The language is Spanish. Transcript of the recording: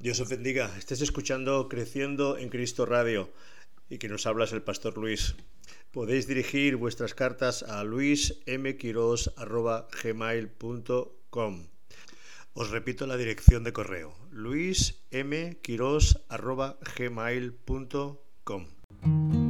Dios os bendiga. Estés escuchando Creciendo en Cristo Radio y que nos hablas el Pastor Luis. Podéis dirigir vuestras cartas a luismquiros@gmail.com. Os repito la dirección de correo: luismquiros@gmail.com.